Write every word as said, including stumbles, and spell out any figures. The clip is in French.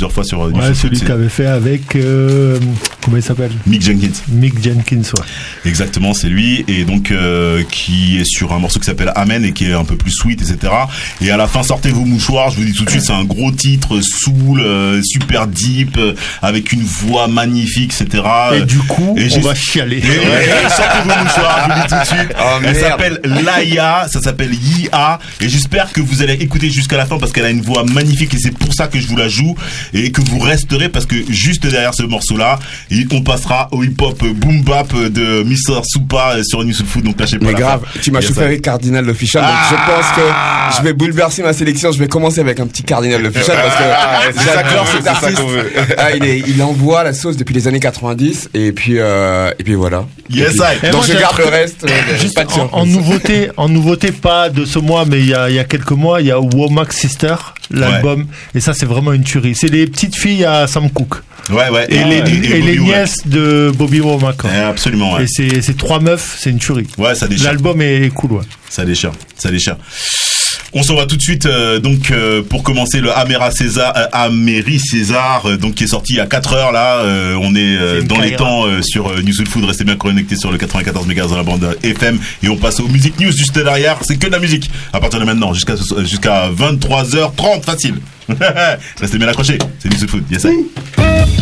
plusieurs fois sur. Ouais, New celui Food, que t'avais fait avec euh, comment il s'appelle? Mick Jenkins. Mick Jenkins, ouais. Exactement, c'est lui, et donc euh, qui est sur un morceau qui s'appelle Amen et qui est un peu plus sweet, et cetera. Et à la fin, sortez vos mouchoirs. Je vous dis tout de suite, c'est un gros titre, soul, euh, super deep, euh, avec une voix magnifique, et cetera. Et du coup, et on va chialer. Et, et, sortez vos mouchoirs, je vous dis tout de suite. Oh, Elle merde. s'appelle Laïa, ça s'appelle Yia, et j'espère que vous allez écouter jusqu'à la fin parce qu'elle a une voix magnifique et c'est pour ça que je vous la joue et que vous resterez parce que juste derrière ce morceau-là, on passera au hip-hop boom bap de mister Soupa sur New Soul Food, donc lâchez pas Mais la grave, fin. tu m'as Yes, chauffé I. avec Cardinal Official, Ah donc je pense que je vais bouleverser ma sélection. Je vais commencer avec un petit Cardinal Official parce que Ah, c'est ça j'adore qu'on veut, cet c'est ça artiste. qu'on veut. Ah, il, est, il envoie la sauce depuis les années quatre-vingt-dix et puis euh, et puis voilà. Yes, et I. puis, Et donc moi, je j'ai garde un le reste. euh, Juste pas de en, surprise. en nouveauté, en nouveauté, pas de ce mois, mais il y a, il y a quelques mois, il y a Womack Sister, l'album, ouais. Et ça c'est vraiment une tuerie. C'est les petites filles à Sam Cooke. Ouais, ouais. Et, Ah, les, et, et, et les nièces de Bobby Womack. Ouais, absolument, ouais. Et c'est, c'est trois meufs, c'est une tuerie. Ouais, ça déchire. L'album est cool, ouais. Ça déchire, ça déchire. On s'en va tout de suite euh, donc euh, pour commencer le Amera César, euh, Améry César euh, donc qui est sorti à quatre heures là. Euh, on est euh, dans les temps euh, sur euh, New Soul Food. Restez bien connectés sur le quatre-vingt-quatorze mégahertz dans la bande F M et on passe aux musiques news juste derrière. C'est que de la musique à partir de maintenant jusqu'à jusqu'à vingt-trois heures trente facile. Restez bien accrochés. C'est New Soul Food. Yes, I.